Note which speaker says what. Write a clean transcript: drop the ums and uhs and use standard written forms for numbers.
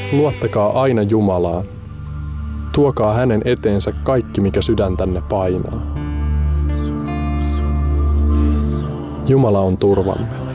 Speaker 1: Luottakaa aina Jumalaan. Tuokaa hänen eteensä kaikki, mikä sydäntänne painaa. Jumala on turvamme.